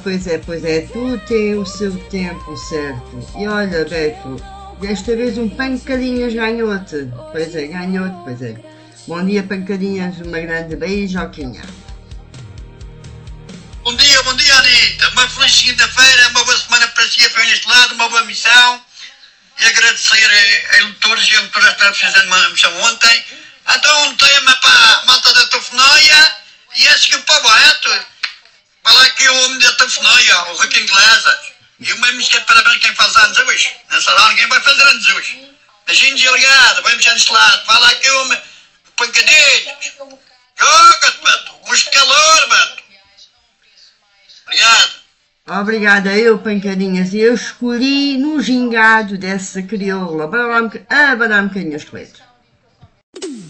pois é, tudo tem o seu tempo certo. E olha, Beto, desta vez um pancadinhas ganhou-te. Pois é, ganhou-te, pois é. Bom dia, pancadinhas, uma grande beijoquinha. Bom dia, Anitta. Uma feliz segunda-feira, uma boa semana para si, para neste lado, uma boa missão. E agradecer a eleitores e a eleitoras que fazendo uma missão ontem. Então, um tema para a malta da Tufnoia e acho que para o Beto. Fala aqui o homem da Tufnoia, o Rico Inglesas. E uma música de parabéns quem faz anos hoje. Nessa hora ninguém vai fazer anos hoje. Beijinhos e obrigado, vamos já neste lado. Fala aqui o homem, pancadinhos. Joga-te, Beto. Custo de calor, Beto. Obrigado. Obrigada eu, pancadinhas. Eu escolhi no gingado dessa crioula. Abanar um bocadinho este leite.